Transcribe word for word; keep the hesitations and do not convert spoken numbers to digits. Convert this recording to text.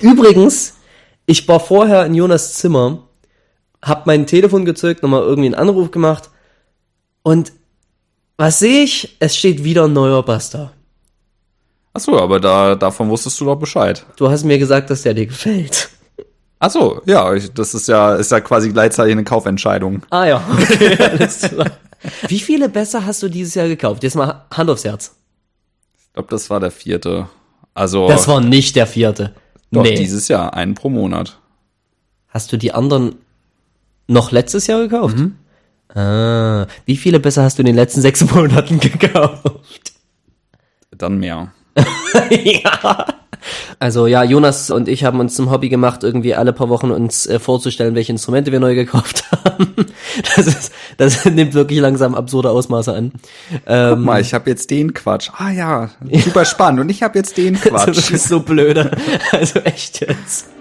Übrigens, ich war vorher in Jonas Zimmer, hab mein Telefon gezückt, nochmal irgendwie einen Anruf gemacht und was sehe ich? Es steht wieder ein neuer Bass da. Ach so, aber da davon wusstest du doch Bescheid. Du hast mir gesagt, dass der dir gefällt. Ach so, ja, ich, das ist ja ist ja quasi gleichzeitig eine Kaufentscheidung. Ah ja, okay, alles klar. Wie viele Bässe hast du dieses Jahr gekauft? Jetzt mal Hand aufs Herz. Ich glaube, das war der vierte. Also Das war nicht der vierte. doch, Nee. dieses Jahr, einen pro Monat. Hast du die anderen noch letztes Jahr gekauft? Mhm. Ah, wie viele Bässe hast du in den letzten sechs Monaten gekauft? Dann mehr. Ja. Also ja, Jonas und ich haben uns zum Hobby gemacht, irgendwie alle paar Wochen uns äh, vorzustellen, welche Instrumente wir neu gekauft haben. Das ist, das nimmt wirklich langsam absurde Ausmaße an. Ähm, Guck mal, ich habe jetzt den Quatsch. Ah ja, super spannend. Und ich habe jetzt den Das Quatsch. ist so blöde. Also echt jetzt.